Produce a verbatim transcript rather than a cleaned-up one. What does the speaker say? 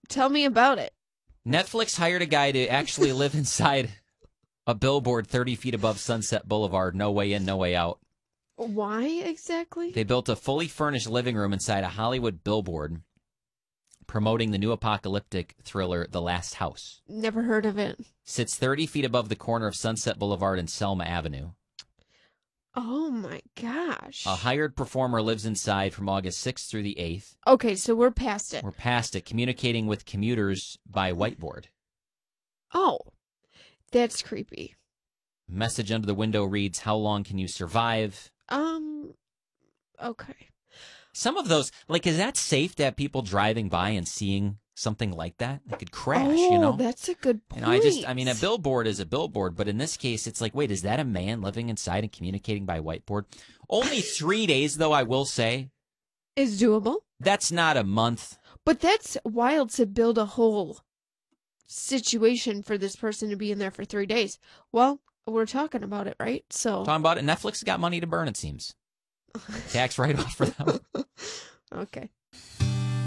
Tell me about it. Netflix hired a guy to actually live inside a billboard thirty feet above Sunset Boulevard. No way in, no way out. Why exactly? They built a fully furnished living room inside a Hollywood billboard promoting the new apocalyptic thriller, The Last House. Never heard of it. Sits thirty feet above the corner of Sunset Boulevard and Selma Avenue. Oh, my gosh. A hired performer lives inside from August sixth through the eighth. Okay, so we're past it. We're past it, communicating with commuters by whiteboard. Oh, that's creepy. Message under the window reads, "How long can you survive?" Um, okay. Some of those, like, is that safe to have people driving by and seeing something like that? They could crash, oh, you know? that's a good point. You know, I just, I mean, a billboard is a billboard, but in this case, it's like, wait, is that a man living inside and communicating by whiteboard? Only three days, though, I will say. Is doable. That's not a month. But that's wild to build a whole situation for this person to be in there for three days. Well, we're talking about it, right? So Talking about it, Netflix got money to burn, it seems. Tax write-off for them. Okay.